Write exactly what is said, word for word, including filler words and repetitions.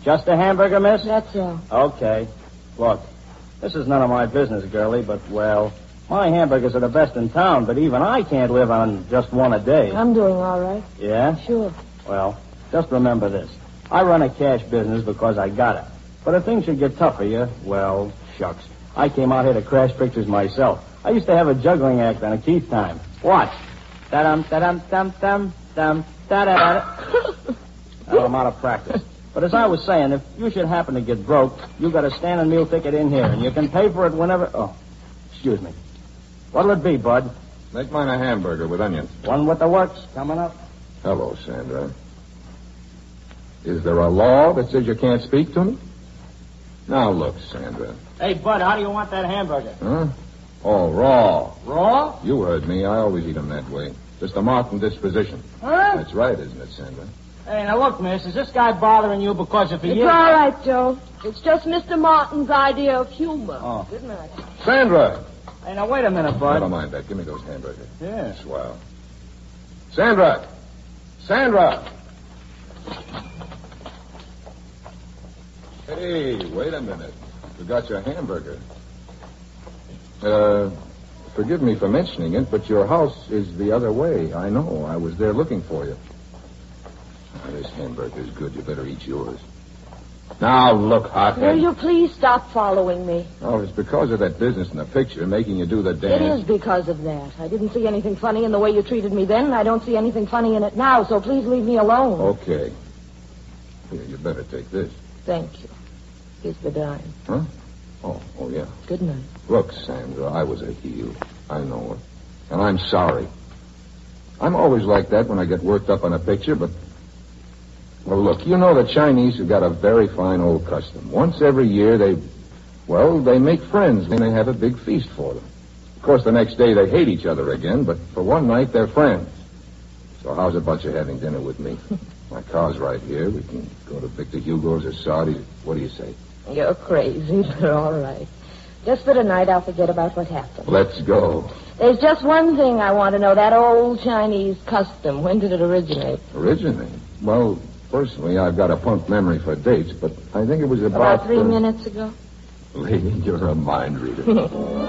Just a hamburger, miss? That's all. Okay. Look, this is none of my business, girlie, but, well, my hamburgers are the best in town, but even I can't live on just one a day. I'm doing all right. Yeah? Sure. Well, just remember this. I run a cash business because I got it. But if things should get tough for you, well, shucks. I came out here to crash pictures myself. I used to have a juggling act on a Keith time. Watch. Da-dum, da-dum, dum, dum, dum, da-da-da. Well, I'm out of practice. But as I was saying, if you should happen to get broke, you got a standing meal ticket in here, and you can pay for it whenever... Oh, excuse me. What'll it be, Bud? Make mine a hamburger with onions. One with the works coming up. Hello, Sandra. Is there a law that says you can't speak to me? Now, look, Sandra. Hey, Bud, how do you want that hamburger? Huh? Oh, raw. Raw? You heard me. I always eat them that way. Just a Martin disposition. Huh? That's right, isn't it, Sandra? Hey, now look, miss, is this guy bothering you because if he It's is... all right, Joe. It's just Mister Martin's idea of humor. Oh. Good night. Sandra! Hey, now wait a minute, Bud. Never mind that. Give me those hamburgers. Yeah. Swell. Sandra! Sandra! Hey, wait a minute. Forgot your hamburger. Uh, forgive me for mentioning it, but your house is the other way. I know. I was there looking for you. Oh, this hamburger's good. You better eat yours. Now, look, hothead. Will you please stop following me? Oh, it's because of that business in the picture, making you do the dance. It is because of that. I didn't see anything funny in the way you treated me then, and I don't see anything funny in it now, so please leave me alone. Okay. Here, you better take this. Thank you. Here's the dime. Huh? Oh, oh, yeah. Good night. Look, Sandra, I was a heel. I know it. And I'm sorry. I'm always like that when I get worked up on a picture, but... Well, look, you know the Chinese have got a very fine old custom. Once every year, they... Well, they make friends when they have a big feast for them. Of course, the next day they hate each other again, but for one night they're friends. So how's about you having dinner with me? My car's right here. We can go to Victor Hugo's or Sardi's. What do you say? You're crazy, but all right. Just for tonight, I'll forget about what happened. Let's go. There's just one thing I want to know. That old Chinese custom. When did it originate? Originate? Well, personally, I've got a punk memory for dates, but I think it was about... About three uh, minutes ago? Lady, you're a mind reader.